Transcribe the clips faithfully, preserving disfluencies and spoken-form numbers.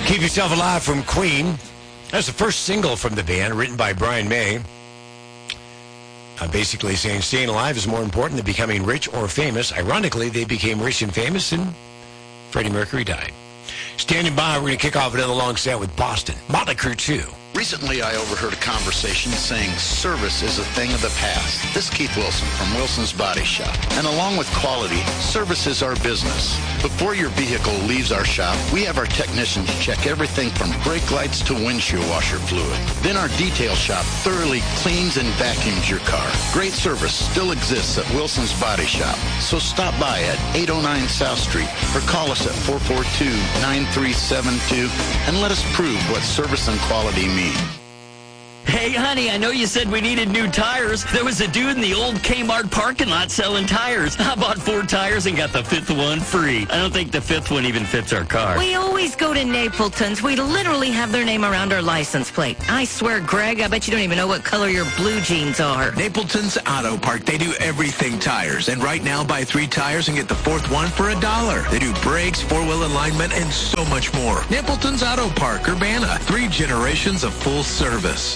Keep Yourself Alive from Queen. That's the first single from the band, written by Brian May. Uh, basically saying staying alive is more important than becoming rich or famous. Ironically, they became rich and famous, and Freddie Mercury died. Standing by, we're going to kick off another long set with Boston. Motley Crue two. Recently, I overheard a conversation saying service is a thing of the past. This is Keith Wilson from Wilson's Body Shop. And along with quality, service is our business. Before your vehicle leaves our shop, we have our technicians check everything from brake lights to windshield washer fluid. Then our detail shop thoroughly cleans and vacuums your car. Great service still exists at Wilson's Body Shop. So stop by at eight oh nine South Street or call us at four four two, nine three seven two and let us prove what service and quality mean. Hey, honey, I know you said we needed new tires. There was a dude in the old Kmart parking lot selling tires. I bought four tires and got the fifth one free. I don't think the fifth one even fits our car. We always go to Napleton's. We literally have their name around our license plate. I swear, Greg, I bet you don't even know what color your blue jeans are. Napleton's Auto Park. They do everything tires. And right now, buy three tires and get the fourth one for a dollar. They do brakes, four-wheel alignment, and so much more. Napleton's Auto Park, Urbana. Three generations of full service.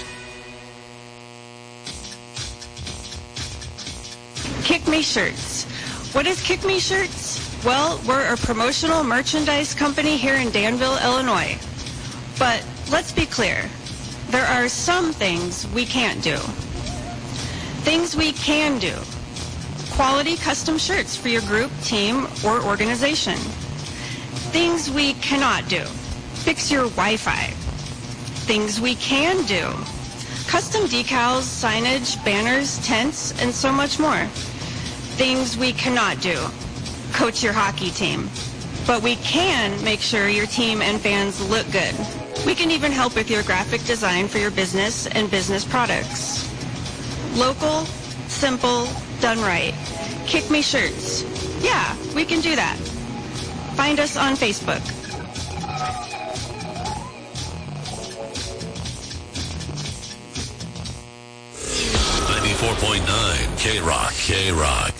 Kick Me Shirts. What is Kick Me Shirts? Well, we're a promotional merchandise company here in Danville, Illinois. But let's be clear. There are some things we can't do. Things we can do. Quality custom shirts for your group, team, or organization. Things we cannot do. Fix your Wi-Fi. Things we can do. Custom decals, signage, banners, tents, and so much more. Things we cannot do. Coach your hockey team. But we can make sure your team and fans look good. We can even help with your graphic design for your business and business products. Local, simple, done right. Kick Me Shirts. Yeah, we can do that. Find us on Facebook. ninety-four point nine K-Rock, K-Rock.